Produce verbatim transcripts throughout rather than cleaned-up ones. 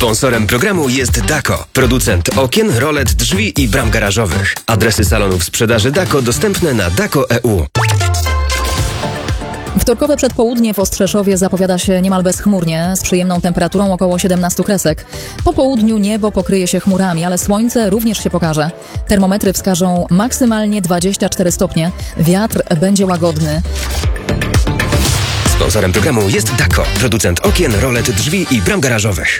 Sponsorem programu jest Dako, producent okien, rolet, drzwi i bram garażowych. Adresy salonów sprzedaży Dako dostępne na dako kropka e u. Wtorkowe przedpołudnie w Ostrzeszowie zapowiada się niemal bezchmurnie, z przyjemną temperaturą około siedemnaście kresek. Po południu niebo pokryje się chmurami, ale słońce również się pokaże. Termometry wskażą maksymalnie dwadzieścia cztery stopnie. Wiatr będzie łagodny. Sponsorem programu jest Dako, producent okien, rolet, drzwi i bram garażowych.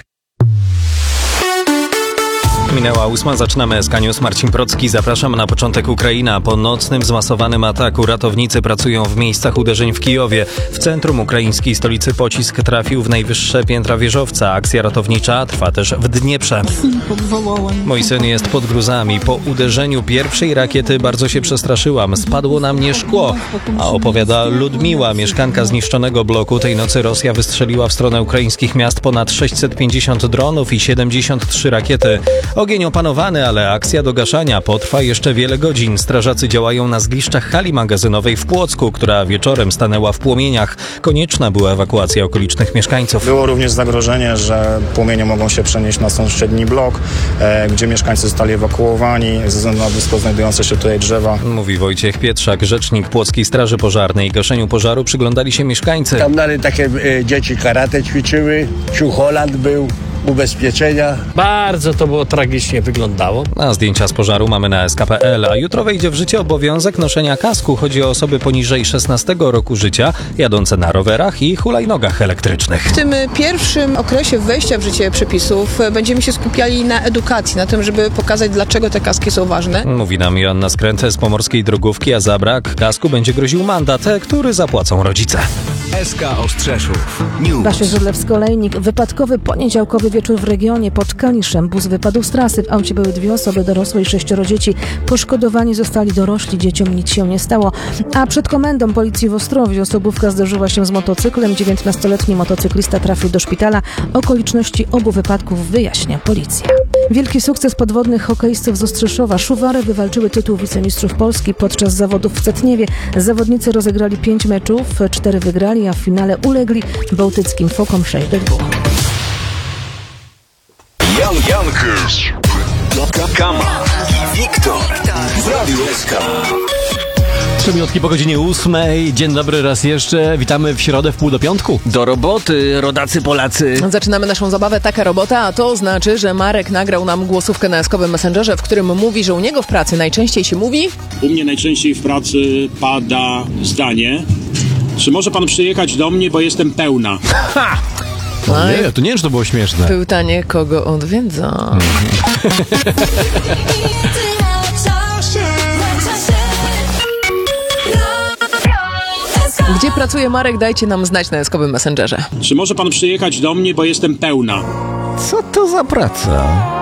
Minęła ósma, zaczynamy S K News. Marcin Procki, zapraszam na początek. Ukraina. Po nocnym zmasowanym ataku ratownicy pracują w miejscach uderzeń w Kijowie. W centrum ukraińskiej stolicy pocisk trafił w najwyższe piętra wieżowca. Akcja ratownicza trwa też w Dnieprze. Mój syn jest pod gruzami. Po uderzeniu pierwszej rakiety bardzo się przestraszyłam. Spadło na mnie szkło. A opowiada Ludmiła, mieszkanka zniszczonego bloku. Tej nocy Rosja wystrzeliła w stronę ukraińskich miast ponad sześćset pięćdziesiąt dronów i siedemdziesiąt trzy rakiety. Ogień opanowany, ale akcja do gaszania potrwa jeszcze wiele godzin. Strażacy działają na zgliszczach hali magazynowej w Płocku, która wieczorem stanęła w płomieniach. Konieczna była ewakuacja okolicznych mieszkańców. Było również zagrożenie, że płomienie mogą się przenieść na sąsiedni blok, e, gdzie mieszkańcy zostali ewakuowani ze względu na blisko znajdujące się tutaj drzewa. Mówi Wojciech Pietrzak, rzecznik Płockiej Straży Pożarnej. Gaszeniu pożaru przyglądali się mieszkańcy. Tam dalej takie e, dzieci karate ćwiczyły, Ciucholand był. Ubezpieczenia. Bardzo to było tragicznie wyglądało. A zdjęcia z pożaru mamy na S K kropka P L, a jutro wejdzie w życie obowiązek noszenia kasku. Chodzi o osoby poniżej szesnastego roku życia, jadące na rowerach i hulajnogach elektrycznych. W tym pierwszym okresie wejścia w życie przepisów będziemy się skupiali na edukacji, na tym, żeby pokazać, dlaczego te kaski są ważne. Mówi nam Joanna Skrętę z Pomorskiej Drogówki, a za brak kasku będzie groził mandat, który zapłacą rodzice. S K Ostrzeszów News. Basie Żydlewsko-Olejnik. Wypadkowy poniedziałkowy wieczór w regionie pod Kaliszem. Bus wypadł z trasy. W aucie były dwie osoby dorosłe i sześcioro dzieci. Poszkodowani zostali dorośli. Dzieciom nic się nie stało. A przed komendą policji w Ostrowiu osobówka zderzyła się z motocyklem. dziewiętnastoletni motocyklista trafił do szpitala. Okoliczności obu wypadków wyjaśnia policja. Wielki sukces podwodnych hokeistów z Ostrzeszowa. Szuwary wywalczyły tytuł wicemistrzów Polski podczas zawodów w Cetniewie. Zawodnicy rozegrali pięć meczów, cztery wygrali, a w finale ulegli bałtyckim Fokom sześć do dwóch. Jan Jankers, Kama i Wiktor w Radiu S K. Trzy minutki po godzinie ósmej. Dzień dobry raz jeszcze. Witamy w środę w pół do piątku. Do roboty, rodacy Polacy. Zaczynamy naszą zabawę Taka Robota, a to znaczy, że Marek nagrał nam głosówkę na eskowym Messengerze, w którym mówi, że u niego w pracy najczęściej się mówi... U mnie najczęściej w pracy pada zdanie: czy może pan przyjechać do mnie, bo jestem pełna. Ha! No nie, to nie wiem, czy to było śmieszne. Pytanie, kogo odwiedza. Gdzie pracuje Marek? Dajcie nam znać na eskowym Messengerze. Czy może pan przyjechać do mnie, bo jestem pełna. Co to za praca?